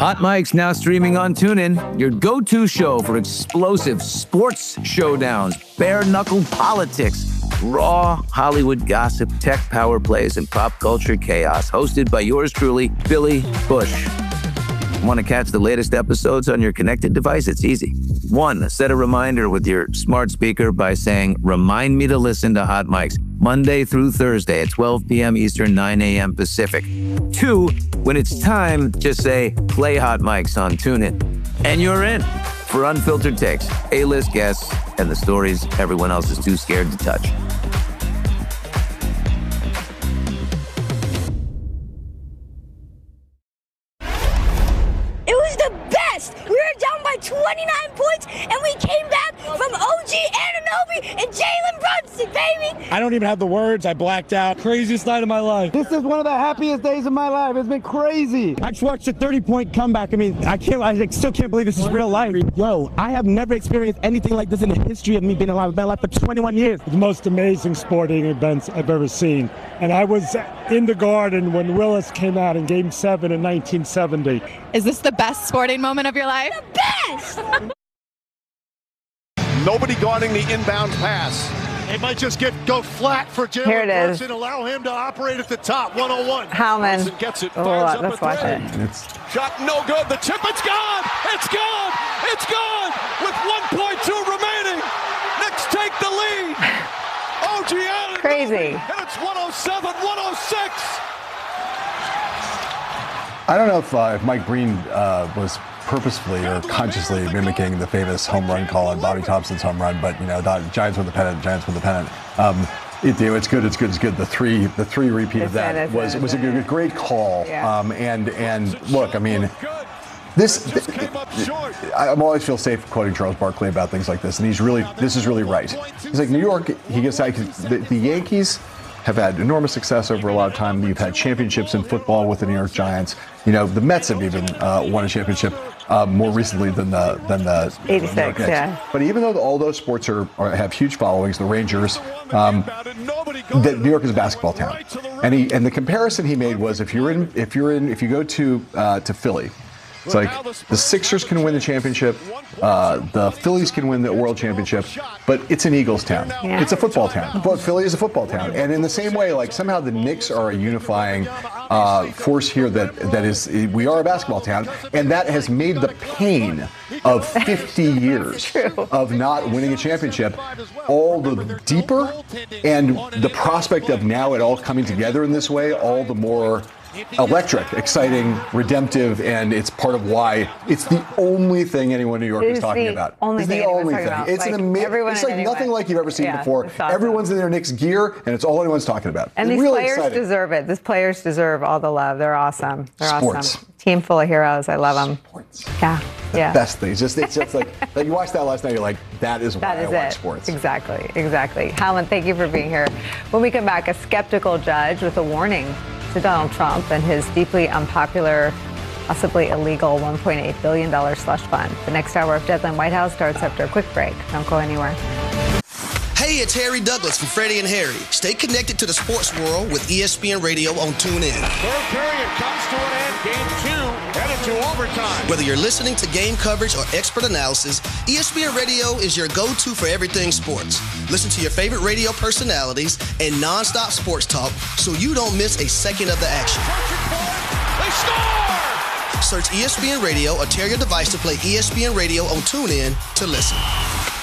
Hot Mic's now streaming on TuneIn, your go-to show for explosive sports showdowns, bare-knuckle politics, raw Hollywood gossip, tech power plays, and pop culture chaos. Hosted by yours truly, Billy Bush. Want to catch the latest episodes on your connected device? It's easy. 1, set a reminder with your smart speaker by saying, "Remind me to listen to Hot Mics Monday through Thursday at 12 p.m. Eastern, 9 a.m. Pacific." 2, when it's time, just say, "Play Hot Mics" on TuneIn. And you're in for unfiltered takes, A-list guests, and the stories everyone else is too scared to touch. It was the best! We were down by 29 points, and we came back from OG Anunoby and Jalen Brunson, baby! I don't even have the words. I blacked out. Craziest night of my life. This is one of the happiest days of my life. It's been crazy. I just watched a 30-point comeback. I mean, I still can't believe this is real life. Yo, I have never experienced anything like this in the history of me being alive. I've been alive for 21 years. The most amazing sporting events I've ever seen. And I was in the Garden when Willis came out in Game 7 in 1970. Is this the best sporting moment of your life? The best! Nobody guarding the inbound pass. It might just go flat for Jalen Brunson, allow him to operate at the top, 101. Howman. Gets it, Let's watch it. Shot no good. The tip, it's gone! It's gone! It's gone! With 1.2 remaining. Knicks take the lead. OG Allen. Crazy. And it's 107-106. I don't know if Mike Breen was purposefully or consciously mimicking the famous home run call on Bobby Thompson's home run, but Giants win the pennant. Giants win the pennant. It's good. The three repeat of that was a great call. Yeah. And look, I mean, I always feel safe quoting Charles Barkley about things like this, and this is really right. He's like, New York. He gets the Yankees have had enormous success over a lot of time. You've had championships in football with the New York Giants. The Mets have even won a championship more recently than the 86, yeah. But even though all those sports have huge followings, the Rangers, New York is a basketball town. And the comparison he made was if you go to Philly. It's like the Sixers can win the championship, the Phillies can win the World Championship, but it's an Eagles town. Yeah. It's a football town. But Philly is a football town. And in the same way, like somehow the Knicks are a unifying force here that is, we are a basketball town, and that has made the pain of 50 years of not winning a championship all the deeper, and the prospect of now it all coming together in this way all the more electric, exciting, redemptive, and it's part of why it's the only thing anyone in New York is talking about. It's the only thing. It's an amazing. It's like nothing like you've ever seen before. Awesome. Everyone's in their Knicks gear, and it's all anyone's talking about. And it's these really players exciting. deserve it. These players deserve all the love. They're awesome. They're Sports. awesome. Team full of heroes. I love them. Sports. Yeah. Best thing. It's just like you watched that last night. You're like, that is why I watch sports. Exactly. Howland, thank you for being here. When we come back, a skeptical judge with a warning to Donald Trump and his deeply unpopular, possibly illegal $1.8 billion slush fund. The next hour of Deadline White House starts after a quick break. Don't go anywhere. Hey, it's Harry Douglas from Freddie and Harry. Stay connected to the sports world with ESPN Radio on TuneIn. Third period comes to an end. Game 2 headed to overtime. Whether you're listening to game coverage or expert analysis, ESPN Radio is your go-to for everything sports. Listen to your favorite radio personalities and nonstop sports talk so you don't miss a second of the action. They score! Search ESPN Radio or tear your device to play ESPN Radio on TuneIn to listen.